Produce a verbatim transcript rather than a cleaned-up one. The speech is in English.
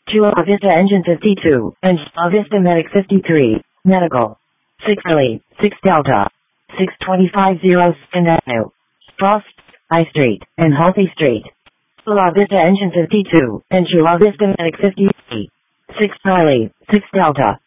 Chula Vista Engine fifty-two, and Chula Vista Medic fifty-three, Medical. six Charlie, six Delta. six twenty-five zero Second Avenue. Frost, I Street, and Halsey Street. Chula Vista Engine fifty-two, and Chula Vista Medic fifty-three. six Charlie, six Delta.